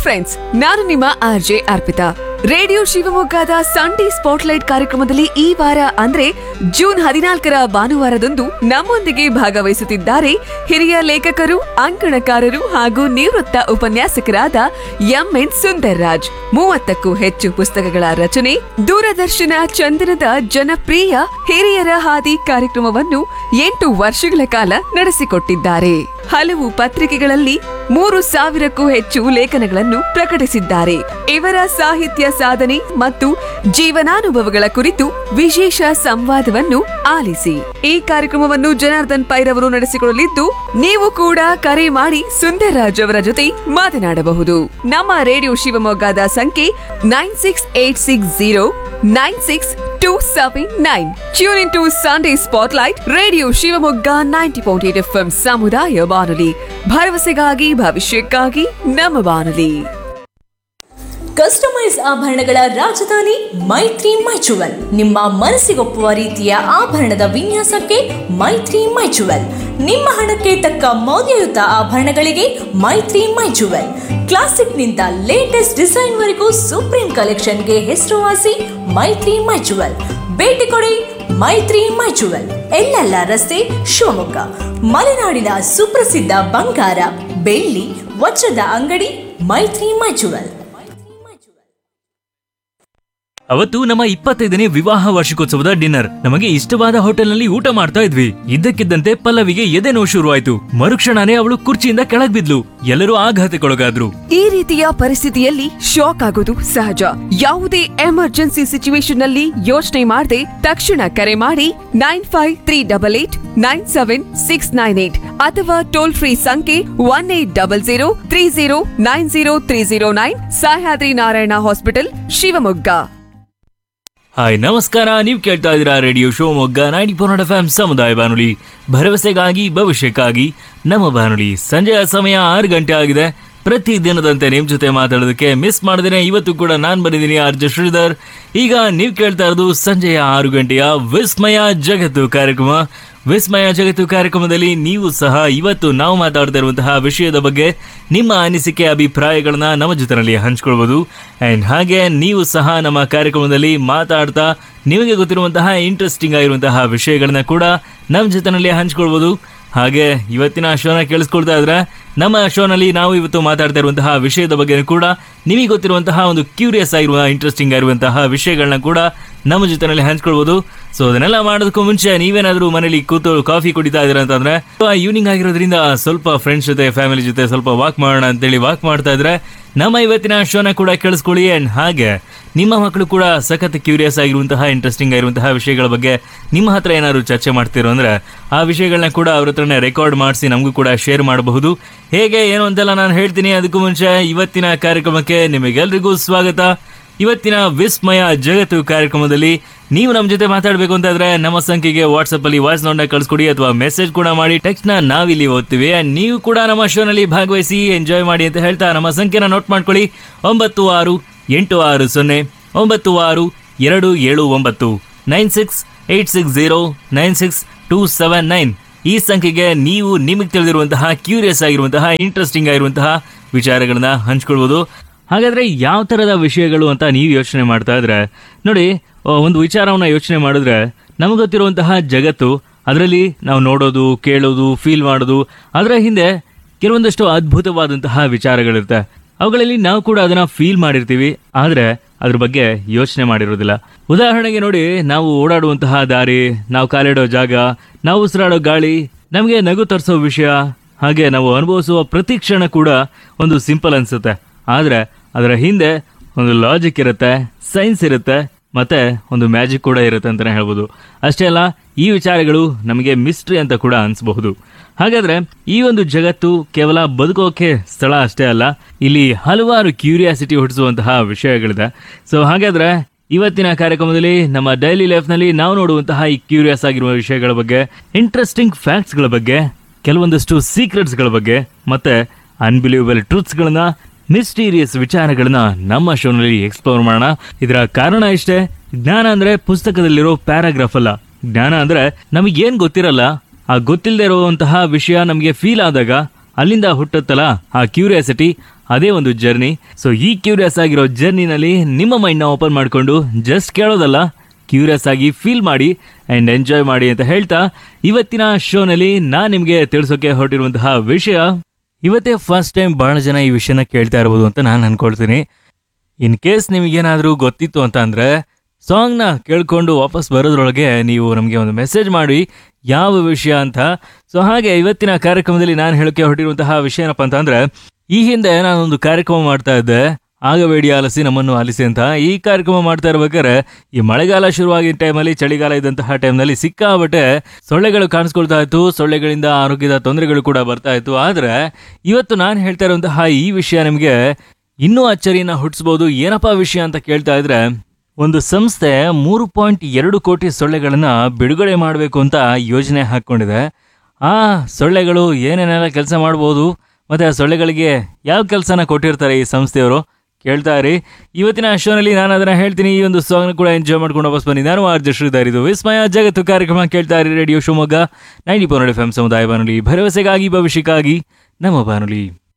Friends, ನಾನು ನಿಮ್ಮ RJ Arpita. Radio ಶಿವಮೊಗ್ಗದ ಸಂಡೇ ಸ್ಪಾಟ್ಲೈಟ್ ಕಾರ್ಯಕ್ರಮದಲ್ಲಿ ಈ ವಾರ ಅಂದ್ರೆ ಜೂನ್ 14ರ ಭಾನುವಾರದಂದು ನಮ್ಮೊಂದಿಗೆ ಭಾಗವಹಿಸುತ್ತಿದ್ದಾರೆ ಹಿರಿಯ ಲೇಖಕರು, ಅಂಕಣಕಾರರು ಹಾಗೂ ನಿವೃತ್ತ ಉಪನ್ಯಾಸಕರಾದ ಎಂಎನ್ ಸುಂದರ್ ರಾಜ್. 30ಕ್ಕೂ ಹೆಚ್ಚು ಪುಸ್ತಕಗಳ ರಚನೆ, ದೂರದರ್ಶನ ಚಂದನದ ಜನಪ್ರಿಯ ಹಿರಿಯರ ಹಾದಿ ಕಾರ್ಯಕ್ರಮವನ್ನು 8 ವರ್ಷಗಳ ಕಾಲ ನಡೆಸಿಕೊಟ್ಟಿದ್ದಾರೆ. ಹಲವು ಪತ್ರಿಕೆಗಳಲ್ಲಿ 3000ಕ್ಕೂ ಹೆಚ್ಚು ಲೇಖನಗಳನ್ನು ಪ್ರಕಟಿಸಿದ್ದಾರೆ. ಇವರ ಸಾಹಿತ್ಯ ಸಾಧನೆ ಮತ್ತು ಜೀವನಾನುಭವಗಳ ಕುರಿತು ವಿಶೇಷ ಸಂವಾದವನ್ನು ಆಲಿಸಿ. ಈ ಕಾರ್ಯಕ್ರಮವನ್ನು ಜನಾರ್ದನ್ ಪೈರವರು ನಡೆಸಿಕೊಳ್ಳಲಿದ್ದು, ನೀವು ಕೂಡ ಕರೆ ಮಾಡಿ ಸುಂದರ್ ರಾಜ್ ಅವರ ಜೊತೆ ಮಾತನಾಡಬಹುದು. ನಮ್ಮ ರೇಡಿಯೋ ಶಿವಮೊಗ್ಗದ ಸಂಖ್ಯೆ 9680962799. Tune into Sunday Spotlight, radio Shivamogga 90.8 FM ಸಮುದಾಯ ಬಾನುಲಿ. ಭರವಸೆಗಾಗಿ ಭವಿಷ್ಯಕ್ಕಾಗಿ ನಮ್ಮ ಬಾನುಲಿ. ಕಸ್ಟಮೈಸ್ ಆಭರಣಗಳ ರಾಜಧಾನಿ ಮೈತ್ರಿ ಮೈಚುವಲ್. ನಿಮ್ಮ ಮನಸ್ಸಿಗೊಪ್ಪುವ ರೀತಿಯ ಆಭರಣದ ವಿನ್ಯಾಸಕ್ಕೆ ಮೈತ್ರಿ ಮೈಚುವಲ್. ನಿಮ್ಮ ಹಣಕ್ಕೆ ತಕ್ಕ ಮೌಲ್ಯಯುತ ಆಭರಣಗಳಿಗೆ ಮೈತ್ರಿ ಮೈಚುವಲ್. ಕ್ಲಾಸಿಕ್ನಿಂದ ಲೇಟೆಸ್ಟ್ ಡಿಸೈನ್ ವರೆಗೂ ಸುಪ್ರೀಂ ಕಲೆಕ್ಷನ್ಗೆ ಹೆಸರುವಾಸಿ ಮೈತ್ರಿ ಮೈಚುವಲ್. ಭೇಟಿ ಕೊಡಿ ಮೈತ್ರಿ ಮೈಚುವಲ್, ಎಲ್ಲೆಲ್ಲ ರಸ್ತೆ, ಶಿವಮೊಗ್ಗ. ಮಲೆನಾಡಿನ ಸುಪ್ರಸಿದ್ಧ ಬಂಗಾರ, ಬೆಳ್ಳಿ, ವಜ್ರದ ಅಂಗಡಿ ಮೈತ್ರಿ ಮೈಚುವಲ್. ಅವತ್ತು ನಮ್ಮ 25ನೇ ವಿವಾಹ ವಾರ್ಷಿಕೋತ್ಸವದ ಡಿನ್ನರ್. ನಮಗೆ ಇಷ್ಟವಾದ ಹೋಟೆಲ್ನಲ್ಲಿ ಊಟ ಮಾಡ್ತಾ ಇದ್ವಿ. ಇದ್ದಕ್ಕಿದ್ದಂತೆ ಪಲ್ಲವಿಗೆ ಎದೆ ನೋವು ಶುರುವಾಯ್ತು. ಮರುಕ್ಷಣನೇ ಅವಳು ಕುರ್ಚಿಯಿಂದ ಕೆಳಗ್ ಬಿದ್ಲು. ಎಲ್ಲರೂ ಆಘಾತಕ್ಕೊಳಗಾದ್ರು. ಈ ರೀತಿಯ ಪರಿಸ್ಥಿತಿಯಲ್ಲಿ ಶಾಕ್ ಆಗೋದು ಸಹಜ. ಯಾವುದೇ ಎಮರ್ಜೆನ್ಸಿ ಸಿಚುವೇಶನ್ ನಲ್ಲಿ ಯೋಚನೆ ಮಾಡದೆ ತಕ್ಷಣ ಕರೆ ಮಾಡಿ 9538897698 ಅಥವಾ ಟೋಲ್ ಫ್ರೀ ಸಂಖ್ಯೆ 180030903009. ಸಹ್ಯಾದ್ರಿ ನಾರಾಯಣ ಹಾಸ್ಪಿಟಲ್, ಶಿವಮೊಗ್ಗ. ಹಾಯ್, ನಮಸ್ಕಾರ. ನೀವು ಕೇಳ್ತಾ ಇದ್ದೀರಾ ರೇಡಿಯೋ ಶಿವಮೊಗ್ಗ 90.8 FM ಸಮುದಾಯ ಬಾನುಲಿ. ಭರವಸೆಗಾಗಿ ಭವಿಷ್ಯಕ್ಕಾಗಿ ನಮ್ಮ ಬಾನುಲಿ. ಸಂಜೆಯ ಸಮಯ 6 ಗಂಟೆ ಆಗಿದೆ. ಪ್ರತಿ ದಿನದಂತೆ ನಿಮ್ ಜೊತೆ ಮಾತಾಡೋದಕ್ಕೆ ಮಿಸ್ ಮಾಡಿದ್ರೆ ಇವತ್ತು ಕೂಡ ನಾನ್ ಬಂದಿದ್ದೀನಿ, ಆರ್ಜೆ ಶ್ರೀಧರ್. ಈಗ ನೀವು ಕೇಳ್ತಾ ಇರೋದು ಸಂಜೆಯ 6 ಗಂಟೆಯ ವಿಸ್ಮಯ ಜಗತ್ತು ಕಾರ್ಯಕ್ರಮ. ವಿಸ್ಮಯ ಜಗತ್ತು ಕಾರ್ಯಕ್ರಮದಲ್ಲಿ ನೀವು ಸಹ ಇವತ್ತು ನಾವು ಮಾತಾಡ್ತಾ ಇರುವಂತಹ ವಿಷಯದ ಬಗ್ಗೆ ನಿಮ್ಮ ಅನಿಸಿಕೆ, ಅಭಿಪ್ರಾಯಗಳನ್ನ ನಮ್ಮ ಜೊತೆನಲ್ಲಿ ಹಂಚ್ಕೊಳ್ಬಹುದು. ಅಂಡ್ ಹಾಗೆ ನೀವು ಸಹ ನಮ್ಮ ಕಾರ್ಯಕ್ರಮದಲ್ಲಿ ಮಾತಾಡ್ತಾ ನಿಮಗೆ ಗೊತ್ತಿರುವಂತಹ ಇಂಟ್ರೆಸ್ಟಿಂಗ್ ಆಗಿರುವಂತಹ ವಿಷಯಗಳನ್ನ ಕೂಡ ನಮ್ಮ ಜೊತೆನಲ್ಲಿ ಹಂಚ್ಕೊಳ್ಬಹುದು. ಹಾಗೆ ಇವತ್ತಿನ ಶೋನ ಕೇಳಿಸ್ಕೊಳ್ತಾ ಇದ್ರೆ ನಮ್ಮ ಶೋನಲ್ಲಿ ನಾವು ಇವತ್ತು ಮಾತಾಡ್ತಾ ಇರುವಂತಹ ವಿಷಯದ ಬಗ್ಗೆ ಕೂಡ ನಿಮಗೆ ಗೊತ್ತಿರುವಂತಹ ಒಂದು ಕ್ಯೂರಿಯಸ್ ಆಗಿರುವ, ಇಂಟ್ರೆಸ್ಟಿಂಗ್ ಆಗಿರುವಂತಹ ವಿಷಯಗಳನ್ನ ಕೂಡ ನಮ್ಮ ಜೊತೆನಲ್ಲಿ ಹಂಚ್ಕೊಳ್ಬಹುದು. ಸೊ ಅದನ್ನೆಲ್ಲ ಮಾಡೋದಕ್ಕೂ ಮುಂಚೆ ನೀವೇನಾದ್ರೂ ಮನೇಲಿ ಕೂತು ಕಾಫಿ ಕುಡಿತಾ ಇದ್ದೀರಾ ಅಂತಂದ್ರೆ, ಈವ್ನಿಂಗ್ ಆಗಿರೋದ್ರಿಂದ ಸ್ವಲ್ಪ ಫ್ರೆಂಡ್ಸ್ ಜೊತೆ, ಫ್ಯಾಮಿಲಿ ಜೊತೆ ಸ್ವಲ್ಪ ವಾಕ್ ಮಾಡೋಣ ಅಂತೇಳಿ ವಾಕ್ ಮಾಡ್ತಾ ಇದ್ರೆ ನಮ್ಮ ಇವತ್ತಿನ ಶೋನ ಕೂಡ ಕೇಳಿಸ್ಕೊಳ್ಳಿ. ಅಂಡ್ ಹಾಗೆ ನಿಮ್ಮ ಮಕ್ಕಳು ಕೂಡ ಸಖತ್ ಕ್ಯೂರಿಯಸ್ ಆಗಿರುವಂತಹ, ಇಂಟ್ರೆಸ್ಟಿಂಗ್ ಆಗಿರುವಂತಹ ವಿಷಯಗಳ ಬಗ್ಗೆ ನಿಮ್ಮ ಹತ್ರ ಏನಾದ್ರು ಚರ್ಚೆ ಮಾಡ್ತಿರೋ ಅಂದ್ರೆ ಆ ವಿಷಯಗಳನ್ನ ಕೂಡ ಅವ್ರ ಹತ್ರನೇ ರೆಕಾರ್ಡ್ ಮಾಡಿಸಿ ನಮಗೂ ಕೂಡ ಶೇರ್ ಮಾಡಬಹುದು. ಹೇಗೆ ಏನು ಅಂತೆಲ್ಲ ನಾನು ಹೇಳ್ತೀನಿ. ಅದಕ್ಕೂ ಮುಂಚೆ ಇವತ್ತಿನ ಕಾರ್ಯಕ್ರಮಕ್ಕೆ ನಿಮಗೆಲ್ರಿಗೂ ಸ್ವಾಗತ. ಇವತ್ತಿನ ವಿಸ್ಮಯ ಜಗತ್ತು ಕಾರ್ಯಕ್ರಮದಲ್ಲಿ ನೀವು ನಮ್ಮ ಜೊತೆ ಮಾತಾಡಬೇಕು ಅಂತಾದ್ರೆ ನಮ್ಮ ಸಂಖ್ಯೆಗೆ ವಾಟ್ಸ್ಆಪ್ ಅಲ್ಲಿ ವಾಯ್ಸ್ ನೋಟ್ನ ಕಳಿಸ್ಕೊಡಿ ಅಥವಾ ಮೆಸೇಜ್ ಕೂಡ ಮಾಡಿ. ಟೆಕ್ಸ್ಟ್ ನ ನಾವಿಲ್ಲಿ ಓದ್ತೀವಿ. ನೀವು ಕೂಡ ನಮ್ಮ ಶೋನಲ್ಲಿ ಭಾಗವಹಿಸಿ ಎಂಜಾಯ್ ಮಾಡಿ ಅಂತ ಹೇಳ್ತಾ ನಮ್ಮ ಸಂಖ್ಯೆನ ನೋಟ್ ಮಾಡ್ಕೊಳ್ಳಿ. 9686296279 9686096279. ಈ ಸಂಖ್ಯೆಗೆ ನೀವು ನಿಮಗೆ ತಿಳಿದಿರುವಂತಹ, ಕ್ಯೂರಿಯಸ್ ಆಗಿರುವಂತಹ, ಇಂಟ್ರೆಸ್ಟಿಂಗ್ ಆಗಿರುವಂತಹ ವಿಚಾರಗಳನ್ನ ಹಂಚ್ಕೊಳ್ಬಹುದು. ಹಾಗಾದ್ರೆ ಯಾವ ತರದ ವಿಷಯಗಳು ಅಂತ ನೀವು ಯೋಚನೆ ಮಾಡ್ತಾ ಇದ್ರೆ ನೋಡಿ, ಒಂದು ವಿಚಾರವನ್ನ ಯೋಚನೆ ಮಾಡಿದ್ರೆ ನಮಗೆ ಗೊತ್ತಿರುವಂತಹ ಜಗತ್ತು, ಅದರಲ್ಲಿ ನಾವು ನೋಡೋದು, ಕೇಳೋದು, ಫೀಲ್ ಮಾಡೋದು, ಅದರ ಹಿಂದೆ ಕೆಲವೊಂದಷ್ಟು ಅದ್ಭುತವಾದಂತಹ ವಿಚಾರಗಳಿರುತ್ತೆ. ಅವುಗಳಲ್ಲಿ ನಾವು ಕೂಡ ಅದನ್ನ ಫೀಲ್ ಮಾಡಿರ್ತೀವಿ, ಆದ್ರೆ ಅದ್ರ ಬಗ್ಗೆ ಯೋಚನೆ ಮಾಡಿರೋದಿಲ್ಲ. ಉದಾಹರಣೆಗೆ ನೋಡಿ, ನಾವು ಓಡಾಡುವಂತಹ ದಾರಿ, ನಾವು ಕಾಲಿಡೋ ಜಾಗ, ನಾವು ಉಸಿರಾಡೋ ಗಾಳಿ, ನಮಗೆ ನಗು ತರಿಸೋ ವಿಷಯ, ಹಾಗೆ ನಾವು ಅನುಭವಿಸುವ ಪ್ರತಿ ಕ್ಷಣ ಕೂಡ ಒಂದು ಸಿಂಪಲ್ ಅನ್ಸುತ್ತೆ. ಆದ್ರೆ ಅದರ ಹಿಂದೆ ಒಂದು ಲಾಜಿಕ್ ಇರುತ್ತೆ, ಸೈನ್ಸ್ ಇರುತ್ತೆ, ಮತ್ತೆ ಒಂದು ಮ್ಯಾಜಿಕ್ ಕೂಡ ಇರುತ್ತೆ ಅಂತಾನೆ ಹೇಳ್ಬೋದು. ಅಷ್ಟೇ ಅಲ್ಲ, ಈ ವಿಚಾರಗಳು ನಮಗೆ ಮಿಸ್ಟ್ರಿ ಅಂತ ಕೂಡ ಅನ್ಸಬಹುದು. ಹಾಗಾದ್ರೆ ಈ ಒಂದು ಜಗತ್ತು ಕೇವಲ ಬದುಕೋಕೆ ಸ್ಥಳ ಅಷ್ಟೇ ಅಲ್ಲ, ಇಲ್ಲಿ ಹಲವಾರು ಕ್ಯೂರಿಯಾಸಿಟಿ ಹುಟ್ಟಿಸುವಂತಹ ವಿಷಯಗಳಿದೆ. ಸೊ ಹಾಗಾದ್ರೆ ಇವತ್ತಿನ ಕಾರ್ಯಕ್ರಮದಲ್ಲಿ ನಮ್ಮ ಡೈಲಿ ಲೈಫ್ ನಲ್ಲಿ ನಾವು ನೋಡುವಂತಹ ಈ ಕ್ಯೂರಿಯಸ್ ಆಗಿರುವ ವಿಷಯಗಳ ಬಗ್ಗೆ, ಇಂಟ್ರೆಸ್ಟಿಂಗ್ ಫ್ಯಾಕ್ಟ್ಸ್ ಗಳ ಬಗ್ಗೆ, ಕೆಲವೊಂದಷ್ಟು ಸೀಕ್ರೆಟ್ಸ್ ಗಳ ಬಗ್ಗೆ, ಮತ್ತೆ ಅನ್ಬಿಲೀವಬಲ್ ಟ್ರೂತ್ಸ್ ಗಳನ್ನ, ಮಿಸ್ಟೀರಿಯಸ್ ವಿಚಾರಗಳನ್ನ ನಮ್ಮ ಶೋನಲ್ಲಿ ಎಕ್ಸ್ಪ್ಲೋರ್ ಮಾಡೋಣ. ಇದರ ಕಾರಣ ಇಷ್ಟೇ, ಜ್ಞಾನ ಅಂದ್ರೆ ಪುಸ್ತಕದಲ್ಲಿರೋ ಪ್ಯಾರಾಗ್ರಾಫ್ ಅಲ್ಲ. ಜ್ಞಾನ ಅಂದ್ರೆ ನಮಗೇನ್ ಗೊತ್ತಿರಲ್ಲ, ಆ ಗೊತ್ತಿಲ್ಲದೆ ಇರುವಂತಹ ವಿಷಯ ನಮಗೆ ಫೀಲ್ ಆದಾಗ ಅಲ್ಲಿಂದ ಹುಟ್ಟುತ್ತಲ್ಲ ಆ ಕ್ಯೂರಿಯಾಸಿಟಿ, ಅದೇ ಒಂದು ಜರ್ನಿ. ಸೊ ಈ ಕ್ಯೂರಿಯಸ್ ಆಗಿರೋ ಜರ್ನಿನಲ್ಲಿ ನಿಮ್ಮ ಮೈಂಡ್ನ ಓಪನ್ ಮಾಡಿಕೊಂಡು ಜಸ್ಟ್ ಕೇಳೋದಲ್ಲ, ಕ್ಯೂರಿಯಸ್ ಆಗಿ ಫೀಲ್ ಮಾಡಿ ಆ್ಯಂಡ್ ಎಂಜಾಯ್ ಮಾಡಿ ಅಂತ ಹೇಳ್ತಾ ಇವತ್ತಿನ ಶೋನಲ್ಲಿ ನಾನು ನಿಮಗೆ ತಿಳಿಸೋಕೆ ಹೊರಟಿರುವಂತಹ ವಿಷಯ, ಇವತ್ತೇ ಫಸ್ಟ್ ಟೈಮ್ ಬಹಳ ಜನ ಈ ವಿಷಯನ ಕೇಳ್ತಾ ಇರ್ಬೋದು ಅಂತ ನಾನು ಅನ್ಕೊಳ್ತೀನಿ. ಇನ್ ಕೇಸ್ ನಿಮಗೇನಾದರೂ ಗೊತ್ತಿತ್ತು ಅಂತ ಅಂದರೆ ಸಾಂಗ್ನ ಕೇಳ್ಕೊಂಡು ವಾಪಸ್ ಬರೋದ್ರೊಳಗೆ ನೀವು ನಮಗೆ ಒಂದು ಮೆಸೇಜ್ ಮಾಡಿ ಯಾವ ವಿಷಯ ಅಂತ. ಸೊ ಹಾಗೆ ಇವತ್ತಿನ ಕಾರ್ಯಕ್ರಮದಲ್ಲಿ ನಾನು ಹೇಳೋಕೆ ಹೊರಟಿರುವಂತಹ ವಿಷಯ ಏನಪ್ಪ ಅಂತ ಅಂದರೆ, ಈ ಹಿಂದೆ ನಾನೊಂದು ಕಾರ್ಯಕ್ರಮ ಮಾಡ್ತಾ ಇದ್ದೆ, ಆಗಬೇಡಿ ಆಲಿಸಿ ನಮ್ಮನ್ನು ಆಲಿಸಿ ಅಂತ. ಈ ಕಾರ್ಯಕ್ರಮ ಮಾಡ್ತಾ ಇರ್ಬೇಕಾದ್ರೆ ಈ ಮಳೆಗಾಲ ಶುರುವಾಗಿದ್ದ ಟೈಮಲ್ಲಿ, ಚಳಿಗಾಲ ಇದ್ದಂತಹ ಟೈಮ್ನಲ್ಲಿ ಸಿಕ್ಕಾಬಟ್ಟೆ ಸೊಳ್ಳೆಗಳು ಕಾಣಿಸ್ಕೊಳ್ತಾ ಇತ್ತು. ಸೊಳ್ಳೆಗಳಿಂದ ಆರೋಗ್ಯದ ತೊಂದರೆಗಳು ಕೂಡ ಬರ್ತಾ ಇತ್ತು. ಆದರೆ ಇವತ್ತು ನಾನು ಹೇಳ್ತಾ ಇರುವಂತಹ ಈ ವಿಷಯ ನಿಮಗೆ ಇನ್ನೂ ಅಚ್ಚರಿನ ಹುಟ್ಟಿಸ್ಬೋದು. ಏನಪ್ಪಾ ವಿಷಯ ಅಂತ ಕೇಳ್ತಾ ಇದ್ರೆ, ಒಂದು ಸಂಸ್ಥೆ 3.2 ಕೋಟಿ ಸೊಳ್ಳೆಗಳನ್ನು ಬಿಡುಗಡೆ ಮಾಡಬೇಕು ಅಂತ ಯೋಜನೆ ಹಾಕ್ಕೊಂಡಿದೆ. ಆ ಸೊಳ್ಳೆಗಳು ಏನೇನೆಲ್ಲ ಕೆಲಸ ಮಾಡ್ಬೋದು ಮತ್ತು ಆ ಸೊಳ್ಳೆಗಳಿಗೆ ಯಾವ ಕೆಲಸನ ಕೊಟ್ಟಿರ್ತಾರೆ ಈ ಸಂಸ್ಥೆಯವರು, ಕೇಳ್ತಾ ಇರಿ. ಇವತ್ತಿನ ಶೋನಲ್ಲಿ ನಾನು ಅದನ್ನು ಹೇಳ್ತೀನಿ. ಈ ಒಂದು ಸಾಂಗ್ನ ಕೂಡ ಎಂಜಾಯ್ ಮಾಡ್ಕೊಂಡು ವಾಪಸ್ ಬನ್ನಿ. ನಾನು ಆರ್ಜೆ ಶ್ರೀಧರ್, ಇದು ವಿಸ್ಮಯ ಜಗತ್ತು ಕಾರ್ಯಕ್ರಮ ಕೇಳ್ತಾ ಇರಿ ರೇಡಿಯೋ ಶಿವಮೊಗ್ಗ 90.4 FM ಸಮುದಾಯ ಬಾನುಲಿ, ಭರವಸೆಗಾಗಿ ಭವಿಷ್ಯಕ್ಕಾಗಿ ನಮ್ಮ ಬಾನುಲಿ.